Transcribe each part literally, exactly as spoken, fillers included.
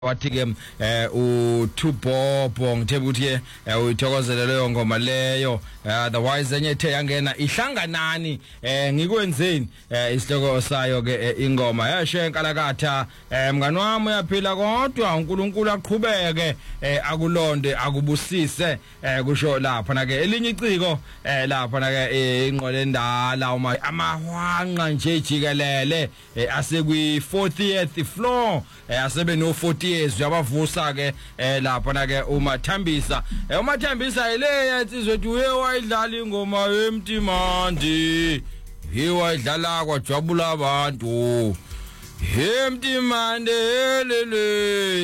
wathi ke eh u Thubobo ngithemba ukuthi eh uyithokozele leyo ngoma leyo otherwise enye ethe yangena ihlanganani eh ngikwenzeni eh isihloko sayo ke ingoma yashenka lakatha eh mngani wami uyaphila kodwa uNkulunkulu aqhubeke eh akulonde akubusise eh kusho lapha na ke elinye iciko eh lapha na ke ingqole endala uma amahwanqa nje jikelele asekwi fortieth floor asebe no forty years yabavusa ke lapha na ke uMathambisa uMathambisa ile yatsizwe ethi uye wayidlala ingoma eMtimandi he wayidlala kwajabula abantu eMtimandi lele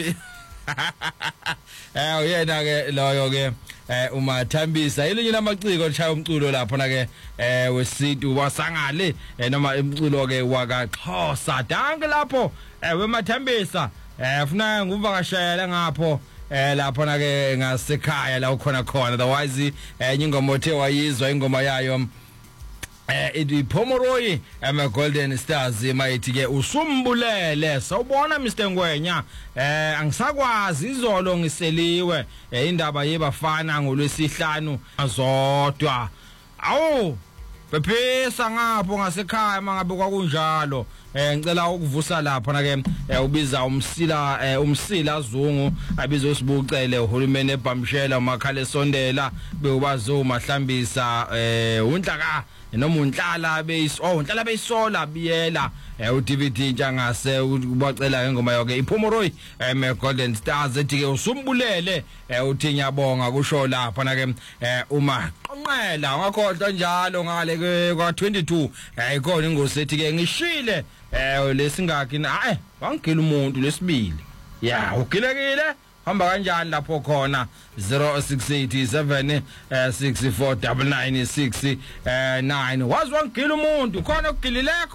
eh uyena ke loyo ke eh uMathambisa ilinye lamaciko lishaya umculo lapha na ke eh wesintu wasangale noma umculo ke wakaXhosa danke lapho eh weMathambisa eh ufuna nguvakashela ngapho eh lapha na ke ngasekhaya la ukhona khona otherwise eh ingoma othe wayizwa ingoma yayo eh iPomoroyi ama Golden Stars mayithi ke usumbulele sawubona Mister Ngwenya eh angisakwazi izolo ngiseliwe indaba yebafana ngolwesihlanu azodwa awu bephesa ngapho ngasekhaya mangabe kwakunjalo eh ngicela ukuvusa lapha na ke ubiza umsila umsila Zungu abizo sibucele uhulumeni eBhamshela uMakhale Sondela bewubazo Mahlambisa eh unhlaka noma unhlala base oh unhlala beyisola biyela u D V D njangase ubacela ngengoma yonke iPomoroyi em Golden Stars ethi ke usumbulele uthi ngiyabonga kusho lapha na ke uma qonqela ngakhohlwa njalo ngale ke kwa twenty-two ayikona ingosi ethi ke ngishile eh lesingaki hayi wangigila umuntu lesibili ya ugilekile hamba kanjani lapho khona zero six eight seven six four nine nine six nine wazwangigila umuntu khona ugilileko